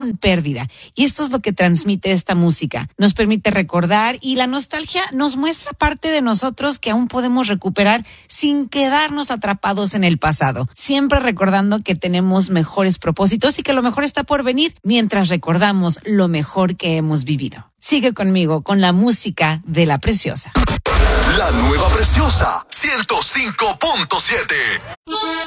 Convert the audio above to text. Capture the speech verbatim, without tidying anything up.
con pérdida. Y esto es lo que transmite esta música. Nos permite recordar y la nostalgia nos muestra parte de nosotros que aún podemos recuperar sin quedarnos atrapados en el pasado. Siempre recordando que tenemos mejores propósitos y que lo mejor está por venir mientras recordamos lo mejor que hemos vivido. Sigue conmigo con la música de La Preciosa. La Nueva Preciosa, ciento cinco punto siete.